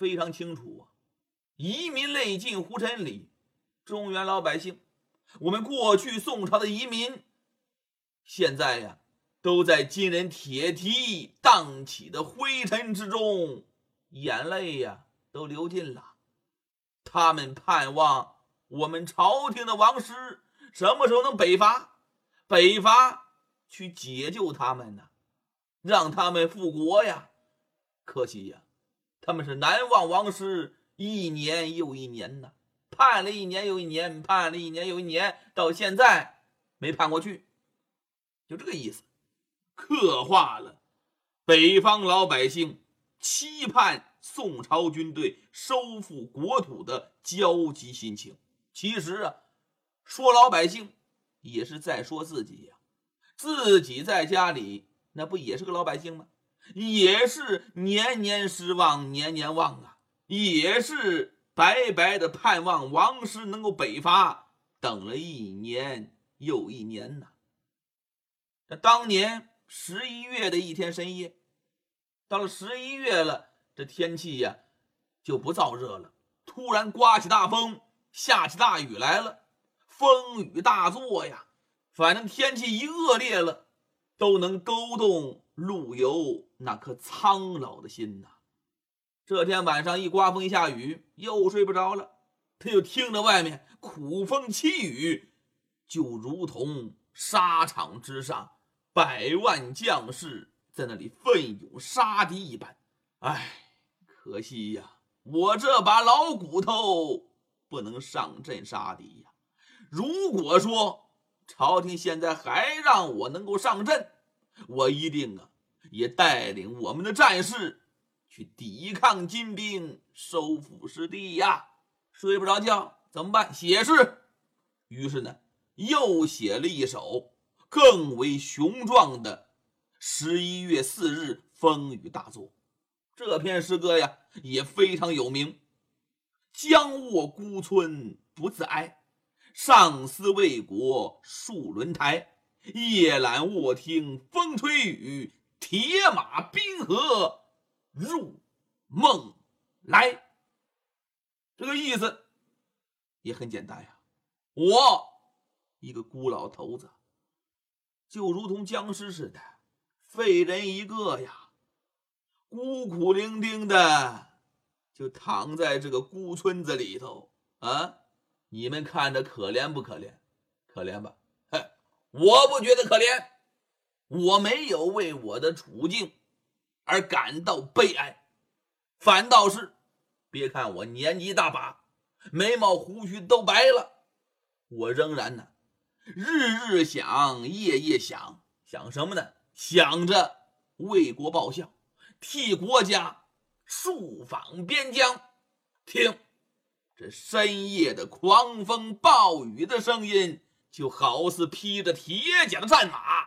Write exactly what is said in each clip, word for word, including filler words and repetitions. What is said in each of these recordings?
非常清楚啊，移民类近胡尘里，中原老百姓，我们过去宋朝的移民，现在呀，都在金人铁蹄荡起的灰尘之中，眼泪呀都流尽了。他们盼望我们朝廷的王师什么时候能北伐，北伐去解救他们呢，让他们复国呀。可惜呀，他们是难忘王师，一年又一年呢，盼了一年又一年，盼了一年又一年，到现在没盼过去。就这个意思，刻画了北方老百姓期盼宋朝军队收复国土的焦急心情。其实啊，说老百姓也是在说自己呀、啊，自己在家里那不也是个老百姓吗？也是年年失望年年忘啊，也是白白的盼望王师能够北伐，等了一年又一年呐。这当年十一月的一天深夜，到了十一月了，这天气呀就不燥热了，突然刮起大风，下起大雨来了，风雨大作呀。反正天气一恶劣了，都能勾动陆游那颗苍老的心呐。这天晚上一刮风一下雨，又睡不着了，他就听着外面苦风凄雨，就如同沙场之上百万将士在那里奋勇杀敌一般。哎，可惜呀，我这把老骨头不能上阵杀敌呀。如果说朝廷现在还让我能够上阵，我一定啊也带领我们的战士去抵抗金兵，收复失地呀。睡不着觉怎么办？写诗。于是呢，又写了一首更为雄壮的十一月四日风雨大作。这篇诗歌呀也非常有名。将卧孤村不自哀，上思为国戍轮台。夜览卧听风吹雨，铁马冰河入梦来。这个意思也很简单呀，我一个孤老头子，就如同僵尸似的，废人一个呀，孤苦伶仃的就躺在这个孤村子里头啊！你们看着可怜不可怜？可怜吧？嘿，我不觉得可怜，我没有为我的处境而感到悲哀，反倒是别看我年纪大把，眉毛胡须都白了，我仍然呢日日想，夜夜想，想什么呢？想着为国报效，替国家戍防边疆。听这深夜的狂风暴雨的声音，就好似披着铁甲的战马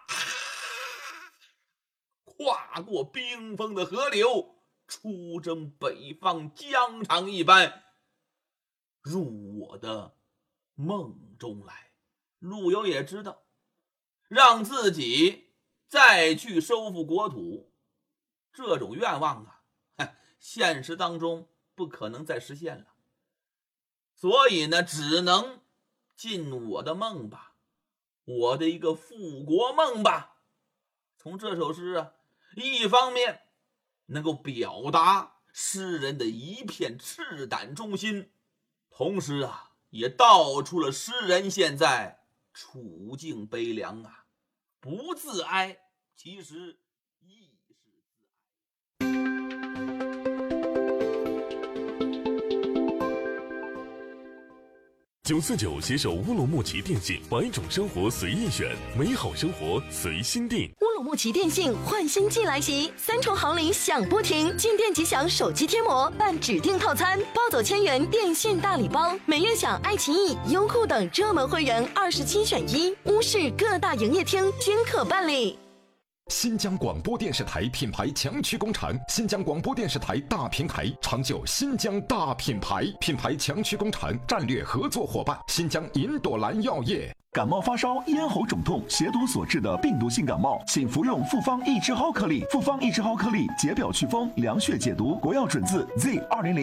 跨过冰封的河流，出征北方疆场一般，入我的梦中来。陆游也知道，让自己再去收复国土，这种愿望啊，现实当中不可能再实现了，所以呢，只能进我的梦吧，我的一个复国梦吧。从这首诗啊，一方面能够表达诗人的一片赤胆忠心，同时啊，也道出了诗人现在处境悲凉啊，不自哀，其实亦是自哀。九四九携手乌鲁木齐电信，百种生活随意选，美好生活随心定。 乌鲁木齐电信换新季来袭，三重好礼响不停，进店即享手机贴膜，办指定套餐，包走千元电信大礼包，每月享爱奇艺、优酷等热门会员二十七选一，乌市各大营业厅均可办理。 新疆广播电视台品牌强驱工厂，新疆广播电视台大平台，长久新疆大品牌，品牌强驱工厂战略合作伙伴，新疆银朵兰药业。 感冒发烧、咽喉肿痛、血毒所致的病毒性感冒，请服用复方益智蒿颗粒。复方益智蒿颗粒解表祛风，凉血解毒，国药准字 Z 二零零。